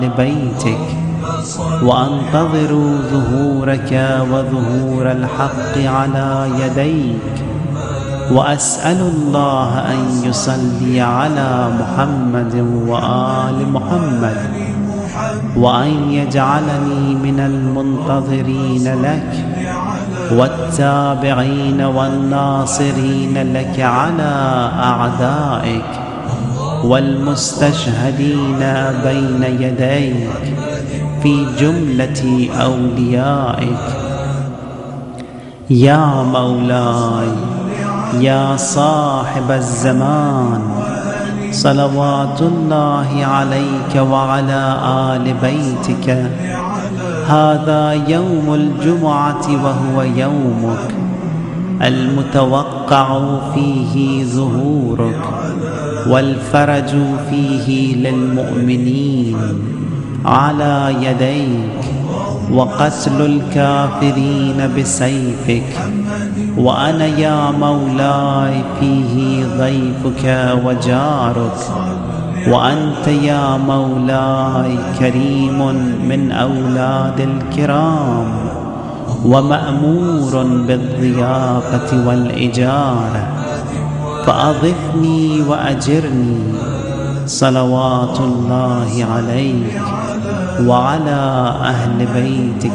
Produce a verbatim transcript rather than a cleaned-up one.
بيتك، وأنتظر ظهورك وظهور الحق على يديك، وأسأل الله أن يصلي على محمد وآل محمد، وأن يجعلني من المنتظرين لك والتابعين والناصرين لك على أعدائك، والمستشهدين بين يديك في جملة أوليائك. يا مولاي يا صاحب الزمان، صلوات الله عليك وعلى آل بيتك. هذا يوم الجمعة وهو يومك المتوقع فيه ظهورك، والفرج فيه للمؤمنين على يديك، وقتل الكافرين بسيفك. وأنا يا مولاي فيه ضيفك وجارك، وأنت يا مولاي كريم من أولاد الكرام، ومأمور بالضيافة والإجارة، فأضفني وأجرني صلوات الله عليك وعلى أهل بيتك